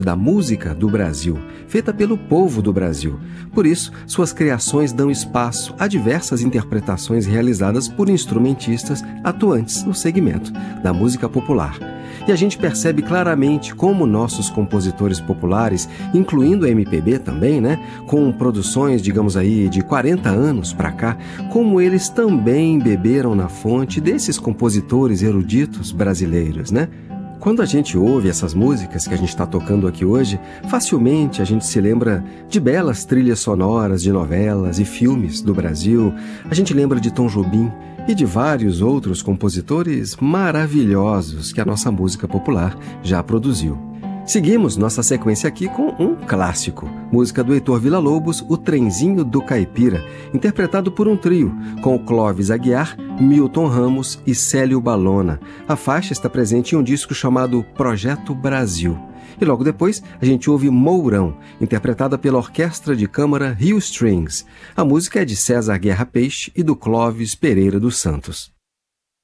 da música do Brasil, feita pelo povo do Brasil. Por isso, suas criações dão espaço a diversas interpretações realizadas por instrumentistas atuantes no segmento da música popular. E a gente percebe claramente como nossos compositores populares, incluindo a MPB também, com produções, digamos aí, de 40 anos para cá, como eles também beberam na fonte desses compositores eruditos brasileiros, Quando a gente ouve essas músicas que a gente está tocando aqui hoje, facilmente a gente se lembra de belas trilhas sonoras de novelas e filmes do Brasil, a gente lembra de Tom Jobim e de vários outros compositores maravilhosos que a nossa música popular já produziu. Seguimos nossa sequência aqui com um clássico, música do Heitor Villa-Lobos, O Trenzinho do Caipira, interpretado por um trio, com Clóvis Aguiar, Milton Ramos e Célio Balona. A faixa está presente em um disco chamado Projeto Brasil. E logo depois, a gente ouve Mourão, interpretada pela Orquestra de Câmara Rio Strings. A música é de César Guerra Peixe e do Clóvis Pereira dos Santos.